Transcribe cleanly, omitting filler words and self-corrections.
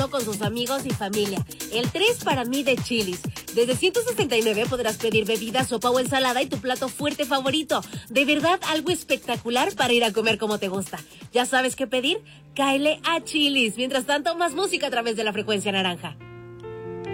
delicioso con sus amigos y familia. El 3 para mí de Chili's. Desde 169 podrás pedir bebida, sopa o ensalada y tu plato fuerte favorito. De verdad, algo espectacular para ir a comer como te gusta. ¿Ya sabes qué pedir? Cáele a Chili's. Mientras tanto, más música a través de la frecuencia naranja.